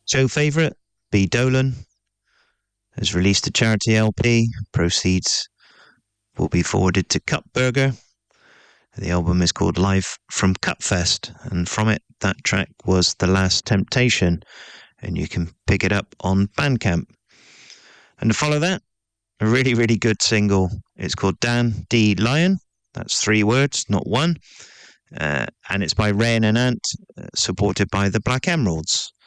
Show favourite, B. Dolan, has released a charity LP. Proceeds will be forwarded to Cutburger. The album is called Live from Cutfest, and from it, that track was The Last Temptation, and you can pick it up on Bandcamp. And to follow that, a really, really good single. It's called Dan D. Lion. That's 3 words, not one. And it's by Rain and Ant, supported by the Black Emeralds.